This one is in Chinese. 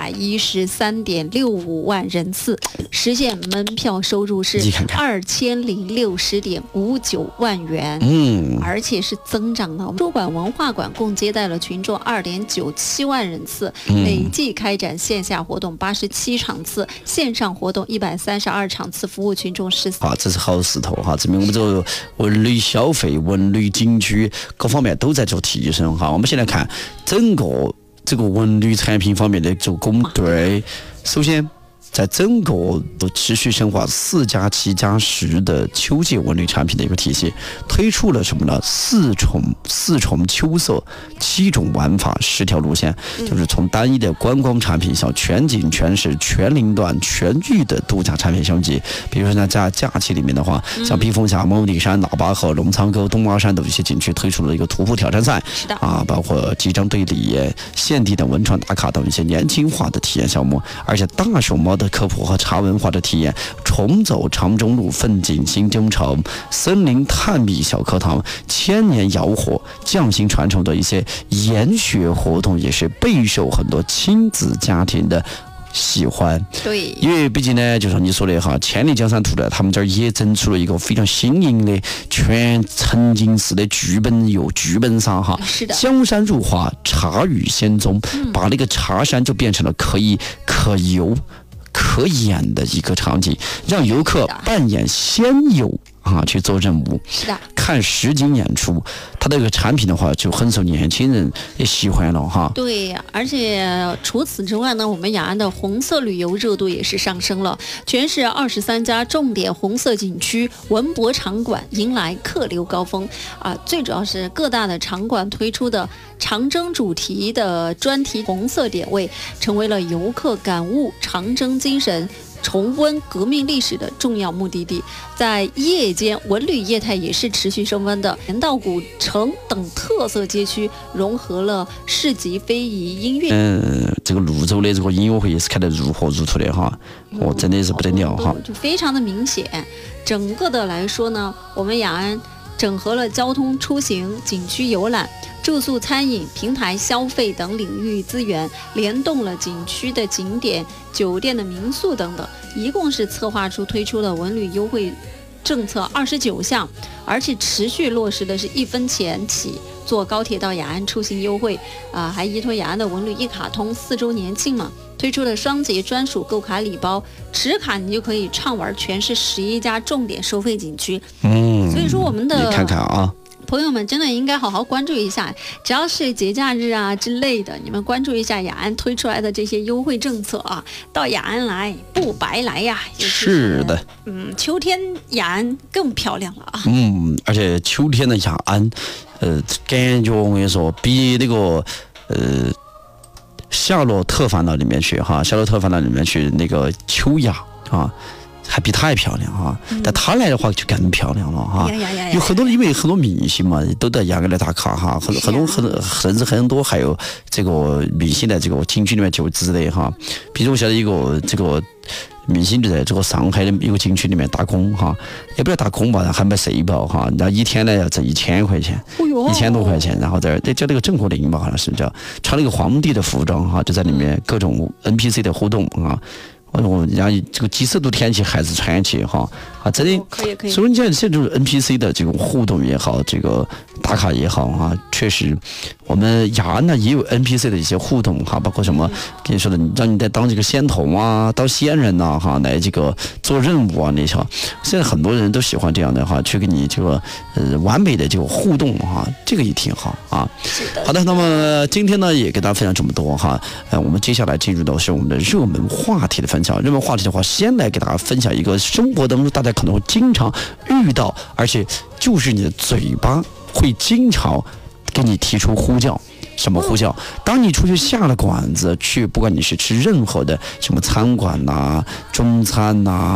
113.65万人次，实现门票收入是2060.59万元，而且是增长的。主管文化馆共接待了群众2.97万人次，累计开展线下活动87场次，线上活动132场次，服务群众14。 这是好势头哈，证明我们这个文旅消费、文旅景区各方面都在做提升哈。我们先来看整个这个文旅产品方面的这个工队，首先。在整个都持续深化4+7+10的秋季文旅产品的一个体系，推出了什么呢？四重秋色7种玩法10条路线，就是从单一的观光产品向全景全市全龄段全域的度假产品升级。比如说呢，在假期里面的话，像避风峡、蒙顶山、腊八河、龙仓沟、东洼山等一些景区推出了一个徒步挑战赛，包括集章队里、现地的文创打卡等一些年轻化的体验项目，而且大熊猫的科普和茶文化的体验，重走长征路、奋进新征程、森林探秘小课堂、千年窑火匠心传承的一些研学活动，也是备受很多亲子家庭的喜欢。 对， 因为毕竟呢，就像你说的哈，千里江山图呢，他们这儿也整出了一个非常新颖的全沉浸式的剧本杀哈。 是的， 江山如画，茶语仙踪，把那个茶山就变成了可游可演的一个场景，让游客扮演仙游去做任务。 是的， 看实景演出，它这个产品的话就很受年轻人也喜欢了哈。 对，而且除此之外呢，我们雅安的红色旅游热度也是上升了，全市23家重点红色景区、文博场馆迎来客流高峰最主要是各大的场馆推出的长征主题的专题红色点位，成为了游客感悟长征精神、重温革命历史的重要目的地。在夜间，文旅业态也是持续升温的，人道古城等特色街区融合了市集、非遗、音乐。 这个泸州的这个音乐会也是开得如火如荼的哈，真的是不得了哈， 就非常的明显。整个的来说呢，我们雅安整合了交通出行、景区游览、住宿、餐饮、平台消费等领域资源，联动了景区的景点、酒店的民宿等等，一共是策划出推出了文旅优惠政策29项，而且持续落实的是1分钱起坐高铁到雅安出行优惠还依托雅安的文旅一卡通4周年庆嘛，推出了双节专属购卡礼包，持卡你就可以畅玩全市11家重点收费景区。所以说我们的你看看啊， 朋友们真的应该好好关注一下，只要是节假日之类的，你们关注一下雅安推出来的这些优惠政策到雅安来不白来呀。 是的， 秋天雅安更漂亮了而且秋天的雅安，感觉我跟你说比那个夏洛特烦恼里面去那个秋雅还比它还漂亮但它来的话就更漂亮了有很多，因为很多明星嘛都在雅安来打卡甚至很多还有这个明星在这个景区里面就职的比如我晓得一个这个明星就在这个上海的一个景区里面打工也不要打工吧，还卖社保然后一天呢要挣1000块钱，1000多块钱，然后在这叫那个郑国林吧，好像是叫穿了一个皇帝的服装就在里面各种 NPC 的互动然后这个几十度天气还是穿去真的可以。 所以你看这种 NPC 的这种互动也好，这个打卡也好确实我们雅安呢也有 NPC 的一些互动包括什么跟你说的，让你在当这个仙童当仙人来这个做任务那些，现在很多人都喜欢这样的去跟你这个完美的这个互动这个也挺好好的，那么今天呢也跟大家分享这么多我们接下来进入到是我们的热门话题的分享。热门话题的话，先来给大家分享一个生活当中大家可能会经常遇到，而且就是你的嘴巴会经常给你提出呼叫。什么呼叫？当你出去下了馆子去，不管你是吃任何的什么餐馆中餐